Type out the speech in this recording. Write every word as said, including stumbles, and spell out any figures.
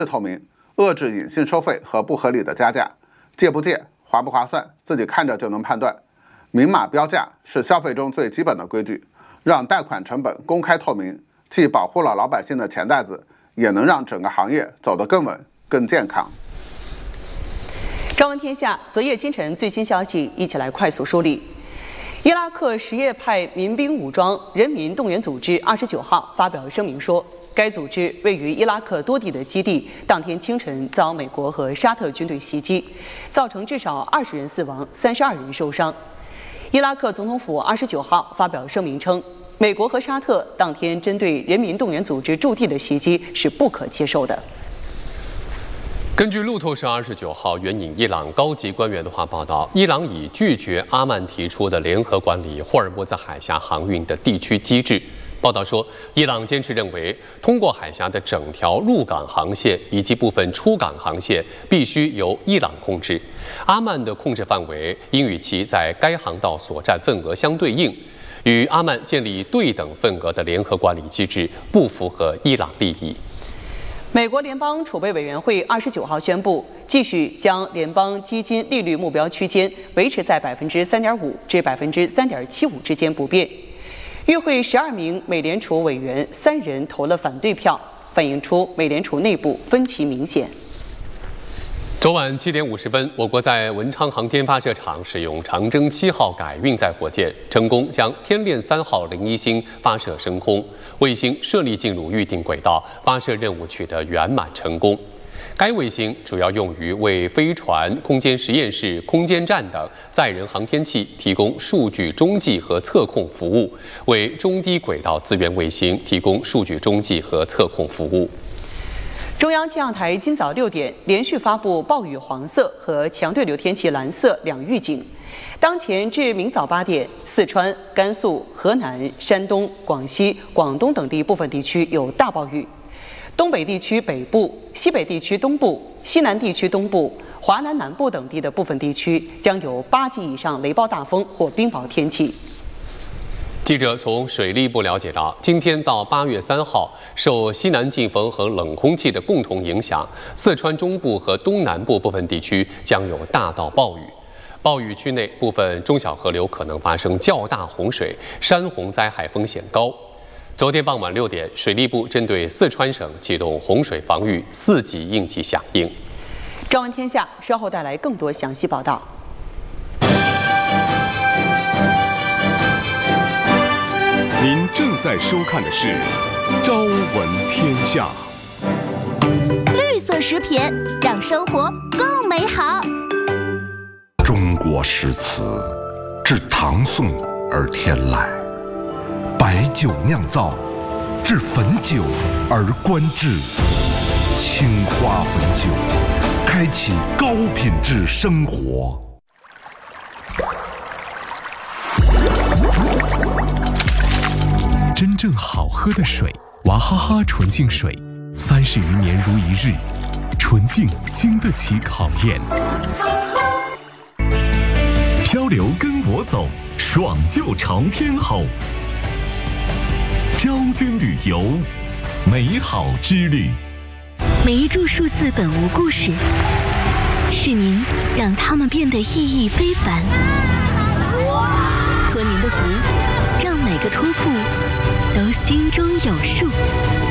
透明，遏制隐性收费和不合理的加价，借不借、划不划算，自己看着就能判断。明码标价是消费中最基本的规矩，让贷款成本公开透明，既保护了老百姓的钱袋子，也能让整个行业走得更稳、更健康。 朝闻天下，昨夜今晨最新消息，一起来快速梳理。伊拉克什叶派民兵武装人民动员组织二十九号发表声明说，该组织位于伊拉克多地的基地当天清晨遭美国和沙特军队袭击，造成至少二十人死亡、三十二人受伤。伊拉克总统府二十九号发表声明称，美国和沙特当天针对人民动员组织驻地的袭击是不可接受的。 根据路透社二十九号援引伊朗高级官员的话报道，伊朗已拒绝阿曼提出的联合管理霍尔木兹海峡航运的地区机制。报道说，伊朗坚持认为，通过海峡的整条入港航线以及部分出港航线必须由伊朗控制，阿曼的控制范围应与其在该航道所占份额相对应，与阿曼建立对等份额的联合管理机制不符合伊朗利益。 美国联邦储备委员会二十九号宣布，继续将联邦基金利率目标区间维持在百分之三点五至百分之三点七五之间不变。与会十二名美联储委员三人投了反对票，反映出美联储内部分歧明显。 昨晚七点五十分，我国在文昌航天发射场使用长征七号改运载火箭，成功将天链三号零一星发射升空，卫星顺利进入预定轨道，发射任务取得圆满成功。该卫星主要用于为飞船、空间实验室、空间站等载人航天器提供数据中继和测控服务，为中低轨道资源卫星提供数据中继和测控服务。 中央气象台今早六点连续发布暴雨黄色和强对流天气蓝色两预警。当前至明早八点，四川、甘肃、河南、山东、广西、广东等地部分地区有大暴雨。东北地区北部、西北地区东部、西南地区东部、华南南部等地的部分地区将有八级以上雷暴大风或冰雹天气。 记者从水利部了解到，今天到八月三号，受西南季风和冷空气的共同影响，四川中部和东南部部分地区将有大到暴雨。暴雨区内部分中小河流可能发生较大洪水，山洪灾害风险高。昨天傍晚六点，水利部针对四川省启动洪水防御四级应急响应。 朝闻天下稍后带来更多详细报道。 您正在收看的是《朝闻天下》。 绿色食品让生活更美好。 中国诗词自唐宋而天来，白酒酿造，至汾酒而观之。青花汾酒，开启高品质生活。 真正好喝的水，娃哈哈纯净水，三十余年如一日，纯净经得起考验。漂流跟我走，爽就朝天吼。昭君旅游，美好之旅。 每一株树寺本无故事，是您让它们变得意义非凡。托您的福，让每个托付都心中有数。